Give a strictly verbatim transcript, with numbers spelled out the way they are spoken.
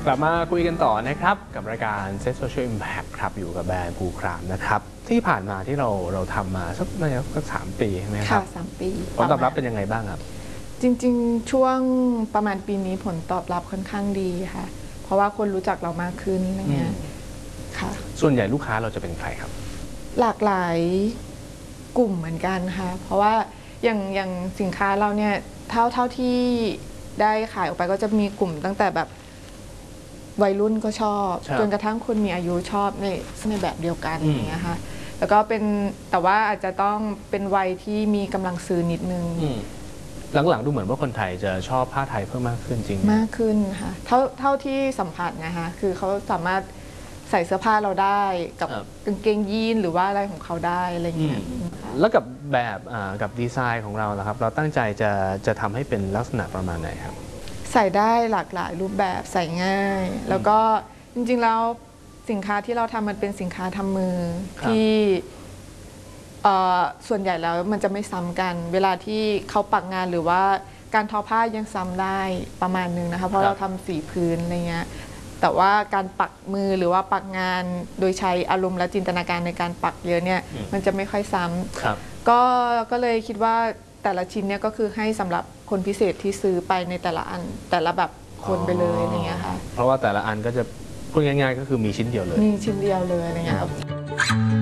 กลับมาคุยกันต่อนะครับกับรายการ Set Social Impact ครับอยู่กับแบรนด์ภูครามนะครับที่ผ่านมาที่เราเราทำมาสักน่าจะสักสามปีใช่ไหมครับค่ะสามปีผลตอบรับเป็นยังไงบ้างครับจริงๆช่วงประมาณปีนี้ผลตอบรับค่อนข้างดีค่ะเพราะว่าคนรู้จักเรามากขึ้นอะไรเงี้ยค่ะส่วนใหญ่ลูกค้าเราจะเป็นใครครับหลากหลายกลุ่มเหมือนกันค่ะเพราะว่าอย่างอย่างสินค้าเราเนี่ยเท่าเท่าที่ได้ขายออกไปก็จะมีกลุ่มตั้งแต่แบบวัยรุ่นก็ชอบจนกระทั่งคนมีอายุชอบในในแบบเดียวกันอย่างเงี้ยค่ะแล้วก็เป็นแต่ว่าอาจจะต้องเป็นวัยที่มีกำลังซื้อนิดนึงหลังๆดูเหมือนว่าคนไทยจะชอบผ้าไทยเพิ่มมากขึ้นจริงมากขึ้นค่ะเท่าเท่าที่สัมผัสนะคะคือเขาสามารถใส่เสื้อผ้าเราได้กับกางเกงยีนหรือว่าอะไรของเขาได้อะไรเงี้ยแล้วกับแบบกับดีไซน์ของเราล่ะครับเราตั้งใจจะจะทำให้เป็นลักษณะประมาณไหนครับใส่ได้หลากหลายรูปแบบใส่ง่ายแล้วก็จริงๆแล้วสินค้าที่เราทำมันเป็นสินค้าทำมือที่ส่วนใหญ่แล้วมันจะไม่ซ้ำกันเวลาที่เขาปักงานหรือว่าการทอผ้ายังซ้ำได้ประมาณนึงนะคะเพราะเราทำสีพื้นอะไรเงี้ยแต่ว่าการปักมือหรือว่าปักงานโดยใช้อารมณ์และจินตนาการในการปักเยอะเนี่ยมันจะไม่ค่อยซ้ำก็ก็เลยคิดว่าแต่ละชิ้นเนี่ยก็คือให้สำหรับคนพิเศษที่ซื้อไปในแต่ละอันแต่ละแบบคนไปเลยอะไรเงี้ยค่ะเพราะว่าแต่ละอันก็จะพูดง่ายๆก็คือมีชิ้นเดียวเลยมีชิ้นเดียวเลยอะไรเงี้ย